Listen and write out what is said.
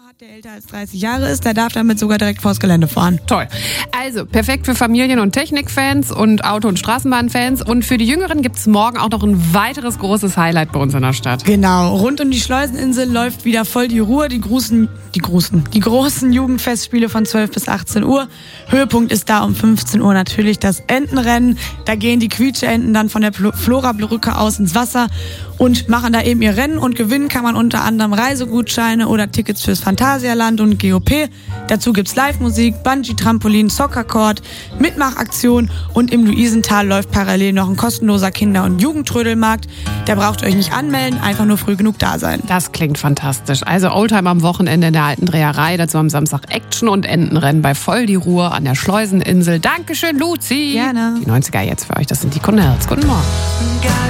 hat, der älter als 30 Jahre ist, der darf damit sogar direkt vors Gelände fahren. Toll. Also, perfekt für Familien- und Technikfans und Auto- und Straßenbahnfans. Und für die Jüngeren gibt's morgen auch noch ein weiteres großes Highlight bei uns in der Stadt. Genau, rund um die Schleuseninsel läuft wieder voll die Ruhe. Die großen Jugendfestspiele von 12 bis 18 Uhr. Höhepunkt ist da um 15 Uhr natürlich das Entenrennen. Da gehen die Quietscheenten dann von der Flora-Brücke aus ins Wasser und machen da eben ihr Rennen. Und gewinnen kann man unter anderem Reisegutscheine oder Tickets fürs Phantasialand und GOP. Dazu gibt's Live-Musik, Bungee-Trampolin, Soccer-Court, Mitmachaktion und im Luisental läuft parallel noch ein kostenloser Kinder- und Jugendtrödelmarkt. Da braucht ihr euch nicht anmelden, einfach nur früh genug da sein. Das klingt fantastisch. Also Oldtimer am Wochenende in der alten Dreherei, dazu am Samstag Action und Entenrennen bei Voll die Ruhe an der Schleuseninsel. Dankeschön, Luzi. Gerne. Die 90er jetzt für euch, das sind die Connells. Guten Morgen.